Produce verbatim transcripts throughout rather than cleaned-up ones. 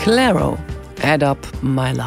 Claro, Add Up My Love.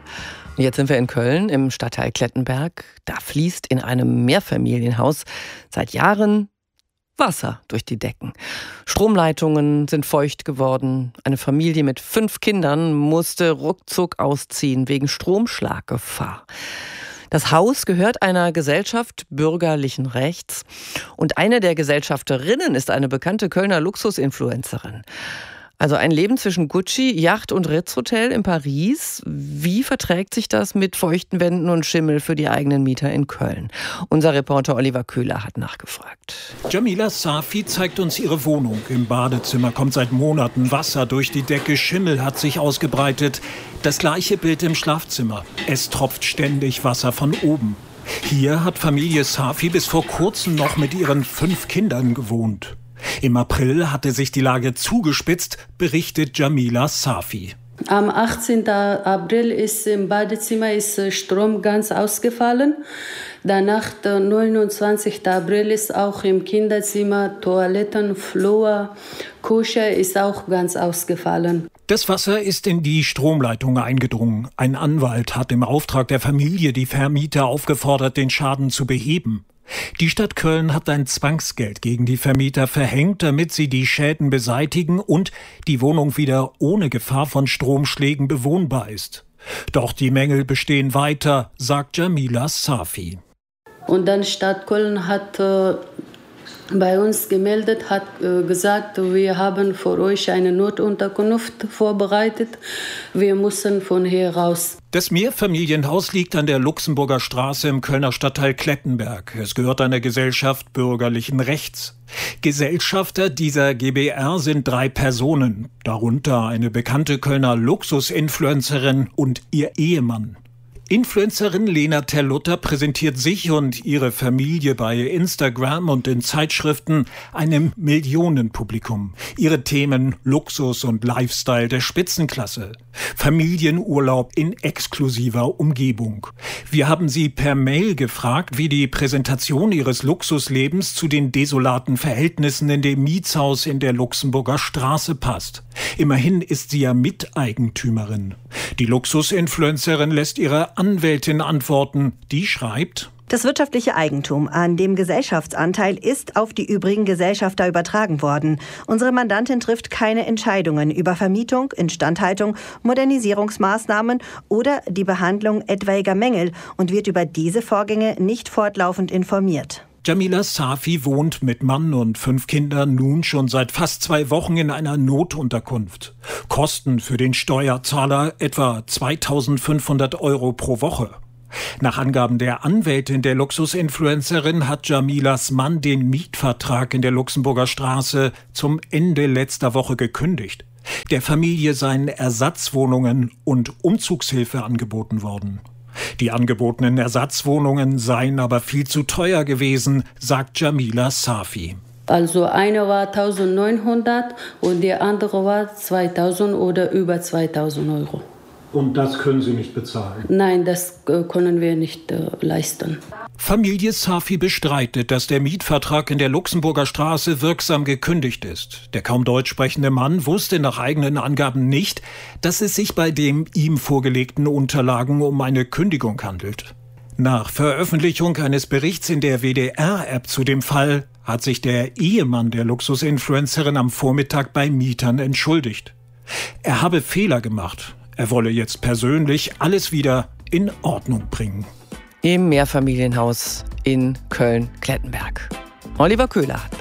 Und jetzt sind wir in Köln im Stadtteil Klettenberg. Da fließt in einem Mehrfamilienhaus seit Jahren Wasser durch die Decken. Stromleitungen sind feucht geworden. Eine Familie mit fünf Kindern musste ruckzuck ausziehen wegen Stromschlaggefahr. Das Haus gehört einer Gesellschaft bürgerlichen Rechts. Und eine der Gesellschafterinnen ist eine bekannte Kölner Luxusinfluencerin. Also ein Leben zwischen Gucci, Yacht und Ritz-Hotel in Paris. Wie verträgt sich das mit feuchten Wänden und Schimmel für die eigenen Mieter in Köln? Unser Reporter Oliver Köhler hat nachgefragt. Jamila Safi zeigt uns ihre Wohnung. Im Badezimmer kommt seit Monaten Wasser durch die Decke, Schimmel hat sich ausgebreitet. Das gleiche Bild im Schlafzimmer. Es tropft ständig Wasser von oben. Hier hat Familie Safi bis vor kurzem noch mit ihren fünf Kindern gewohnt. Im April hatte sich die Lage zugespitzt, berichtet Jamila Safi. Am achtzehnten April ist im Badezimmer ist Strom ganz ausgefallen. Danach, der neunundzwanzigsten April, ist auch im Kinderzimmer, Toiletten, Flur, Küche ist auch ganz ausgefallen. Das Wasser ist in die Stromleitung eingedrungen. Ein Anwalt hat im Auftrag der Familie die Vermieter aufgefordert, den Schaden zu beheben. Die Stadt Köln hat ein Zwangsgeld gegen die Vermieter verhängt, damit sie die Schäden beseitigen und die Wohnung wieder ohne Gefahr von Stromschlägen bewohnbar ist. Doch die Mängel bestehen weiter, sagt Jamila Safi. Und dann Stadt Köln hat äh, bei uns gemeldet, hat äh, gesagt, wir haben für euch eine Notunterkunft vorbereitet. Wir müssen von hier raus. Das Mehrfamilienhaus liegt an der Luxemburger Straße im Kölner Stadtteil Klettenberg. Es gehört einer Gesellschaft bürgerlichen Rechts. Gesellschafter dieser G b R sind drei Personen, darunter eine bekannte Kölner Luxusinfluencerin und ihr Ehemann. Influencerin Lena Terlutta präsentiert sich und ihre Familie bei Instagram und in Zeitschriften einem Millionenpublikum. Ihre Themen Luxus und Lifestyle der Spitzenklasse. Familienurlaub in exklusiver Umgebung. Wir haben sie per Mail gefragt, wie die Präsentation ihres Luxuslebens zu den desolaten Verhältnissen in dem Mietshaus in der Luxemburger Straße passt. Immerhin ist sie ja Miteigentümerin. Die Luxusinfluencerin lässt ihre Anwältin antworten. Die schreibt: Das wirtschaftliche Eigentum an dem Gesellschaftsanteil ist auf die übrigen Gesellschafter übertragen worden. Unsere Mandantin trifft keine Entscheidungen über Vermietung, Instandhaltung, Modernisierungsmaßnahmen oder die Behandlung etwaiger Mängel und wird über diese Vorgänge nicht fortlaufend informiert. Jamila Safi wohnt mit Mann und fünf Kindern nun schon seit fast zwei Wochen in einer Notunterkunft. Kosten für den Steuerzahler etwa zweitausendfünfhundert Euro pro Woche. Nach Angaben der Anwältin der Luxusinfluencerin hat Jamilas Mann den Mietvertrag in der Luxemburger Straße zum Ende letzter Woche gekündigt. Der Familie seien Ersatzwohnungen und Umzugshilfe angeboten worden. Die angebotenen Ersatzwohnungen seien aber viel zu teuer gewesen, sagt Jamila Safi. Also eine war eintausendneunhundert und die andere war zweitausend oder über zweitausend Euro. Und das können Sie nicht bezahlen? Nein, das äh, können wir nicht äh, leisten. Familie Safi bestreitet, dass der Mietvertrag in der Luxemburger Straße wirksam gekündigt ist. Der kaum deutsch sprechende Mann wusste nach eigenen Angaben nicht, dass es sich bei den ihm vorgelegten Unterlagen um eine Kündigung handelt. Nach Veröffentlichung eines Berichts in der W D R-App zu dem Fall hat sich der Ehemann der Luxusinfluencerin am Vormittag bei Mietern entschuldigt. Er habe Fehler gemacht. Er wolle jetzt persönlich alles wieder in Ordnung bringen. Im Mehrfamilienhaus in Köln-Klettenberg. Oliver Köhler.